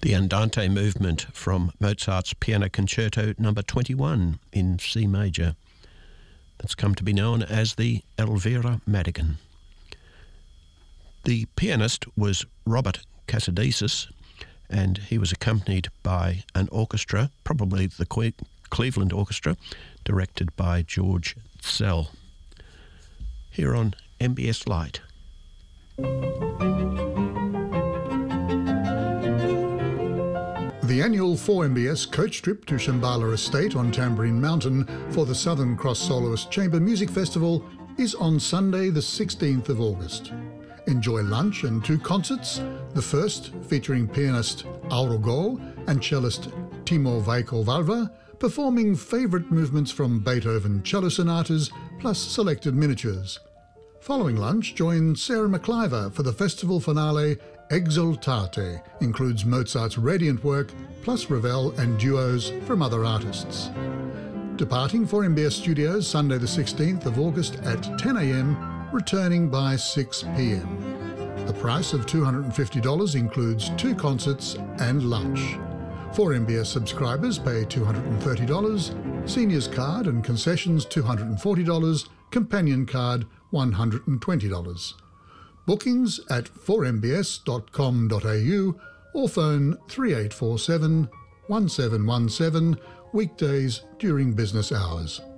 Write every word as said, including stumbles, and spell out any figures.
The Andante movement from Mozart's Piano Concerto number twenty-one in C major. That's come to be known as the Elvira Madigan. The pianist was Robert Casadesus, and he was accompanied by an orchestra, probably the Que- Cleveland Orchestra, directed by George Szell. Here on M B S Light. The annual four M B S coach trip to Shambhala Estate on Tamborine Mountain for the Southern Cross Soloist Chamber Music Festival is on Sunday the sixteenth of August. Enjoy lunch and two concerts, the first featuring pianist Auro Go and cellist Timo Väikö-Valva, performing favourite movements from Beethoven cello sonatas plus selected miniatures. Following lunch, join Sarah McIver for the festival finale Exultate, includes Mozart's Radiant work plus Ravel and duos from other artists. Departing for M B S Studios Sunday the sixteenth of August at ten a m, returning by six p m. The price of two hundred fifty dollars includes two concerts and lunch. For M B S subscribers pay two hundred thirty dollars, Seniors Card and Concessions two hundred forty dollars, Companion Card one hundred twenty dollars. Bookings at four m b s dot com dot a u or phone three eight four seven, one seven one seven, weekdays during business hours.